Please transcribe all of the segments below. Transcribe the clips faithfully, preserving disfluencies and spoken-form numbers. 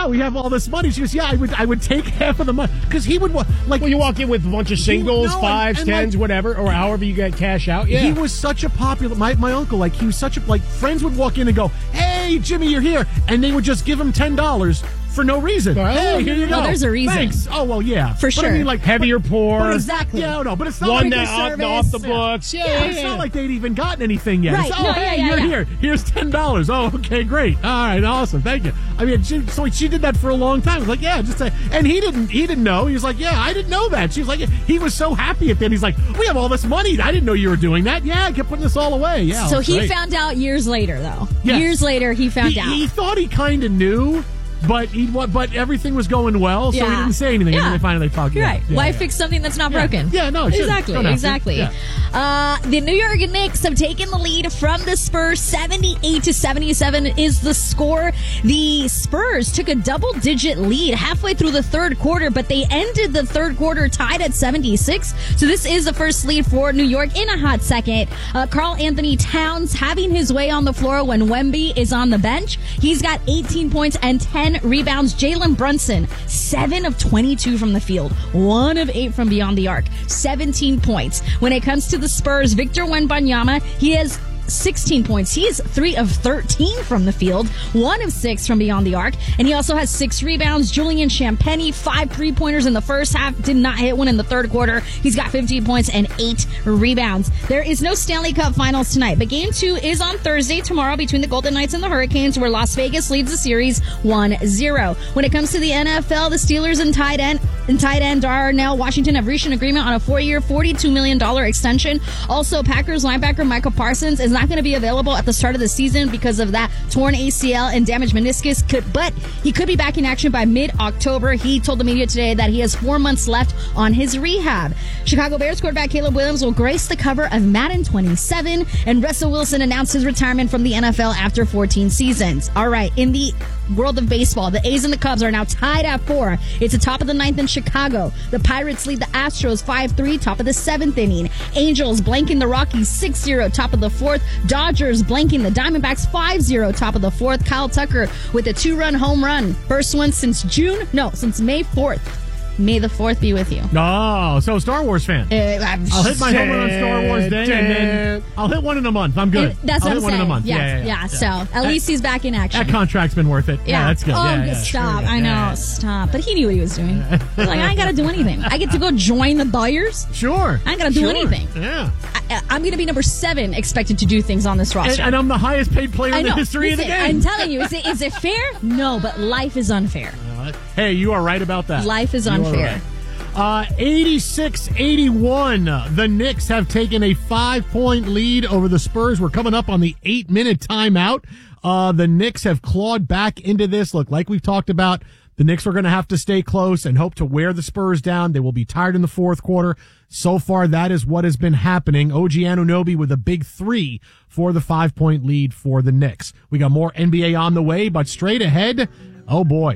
wow, we have all this money. She goes, yeah, I would I would take half of the money. Because he would, like... Well, you walk in with a bunch of singles, no, fives, and, and tens, like, whatever, or however you get cash out. Yeah. He was such a popular... My, my uncle, like, he was such a... Like, friends would walk in and go, hey, Jimmy, you're here. And they would just give him ten dollars for no reason. Well, hey, here you go. Well, there's a reason. Thanks. Oh, well, yeah. For but sure. I mean, like, heavy or poor. But exactly. Yeah, no, but it's not One like... that off, off the books. Yeah, Yeah, yeah, it's yeah. not like they'd even gotten anything yet. Right. It's, oh, No, hey, yeah, yeah, you're yeah. here. Here's ten dollars. Oh, okay, great. All right, awesome. Thank you. I mean, she, so she did that for a long time. I was like, yeah, just say. And he didn't. He didn't know. He was like, yeah, I didn't know that. She was like, he was so happy at the end. He's like, we have all this money. I didn't know you were doing that. Yeah, I kept putting this all away. Yeah. So he great. found out years later, though. Yes. Years later, he found he, out. He thought he kind of knew. But he, but everything was going well, so Yeah. he didn't say anything. Yeah. And then they finally fucked You're it. right. Yeah, Why yeah. fix something that's not Yeah. broken? Yeah, no, it shouldn't. exactly, Don't have to. exactly. Yeah. Uh, the New York Knicks have taken the lead from the Spurs. seventy-eight to seventy-seven is the score. The Spurs took a double-digit lead halfway through the third quarter, but they ended the third quarter tied at seventy-six. So this is the first lead for New York in a hot second. Uh, Karl Anthony Towns having his way on the floor when Wemby is on the bench. He's got eighteen points and ten rebounds. Jalen Brunson, seven of twenty-two from the field, one of eight from beyond the arc, seventeen points. When it comes to the Spurs, Victor Wembanyama, he has sixteen points. He is three of thirteen from the field, one of six from beyond the arc, and he also has six rebounds. Julian Champagny, five three-pointers in the first half, did not hit one in the third quarter. He's got fifteen points and eight rebounds. There is no Stanley Cup Finals tonight, but game two is on Thursday, tomorrow, between the Golden Knights and the Hurricanes, where Las Vegas leads the series one zero. When it comes to the N F L, the Steelers and tight end, and tight end Darnell Washington have reached an agreement on a four-year, forty-two million dollars extension. Also, Packers linebacker Michael Parsons is not going to be available at the start of the season because of that torn A C L and damaged meniscus, could, but he could be back in action by mid-October. He told the media today that he has four months left on his rehab. Chicago Bears quarterback Caleb Williams will grace the cover of Madden twenty-seven, and Russell Wilson announced his retirement from the N F L after fourteen seasons. All right, in the world of baseball, the A's and the Cubs are now tied at four. It's the top of the ninth in Chicago. The Pirates lead the Astros five three, top of the seventh inning. Angels blanking the Rockies six zero, top of the fourth. Dodgers blanking the Diamondbacks five zero, top of the fourth. Kyle Tucker with a two-run home run. First one since June, no, since May fourth. May the fourth be with you. Oh, so Star Wars fan. Uh, I'm I'll hit my home run on Star Wars Day, and then I'll hit one in a month. I'm good. And that's I'll what hit I'm one saying. in a month. Yeah, Yeah, yeah, yeah. yeah. yeah. So at least he's back in action. That contract's been worth it. Yeah, Yeah, that's good. Oh, yeah, yeah. stop. Sure. I know. Yeah. Stop. But he knew what he was doing. He's like, I ain't got to do anything. I get to go join the Bears. Sure. I ain't got to do Sure. anything. Yeah. I, I'm going to be number seven expected to do things on this And, roster. and I'm the highest paid player I in know. the history Listen, of the game. I'm telling you, is it, is it fair? No, but life is unfair. Uh, hey, you are right about that. Life is You are unfair. right. Uh, eighty-six eighty-one. The Knicks have taken a five-point lead over the Spurs. We're coming up on the eight-minute timeout. Uh, the Knicks have clawed back into this. Look, like we've talked about, the Knicks are going to have to stay close and hope to wear the Spurs down. They will be tired in the fourth quarter. So far, that is what has been happening. O G Anunoby with a big three for the five-point lead for the Knicks. We got more N B A on the way, but straight ahead, oh boy.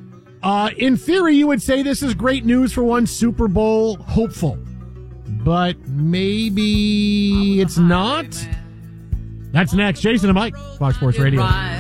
Uh, in theory, you would say this is great news for one Super Bowl hopeful. But maybe it's not. That's next. Jason and Mike, Fox Sports Radio.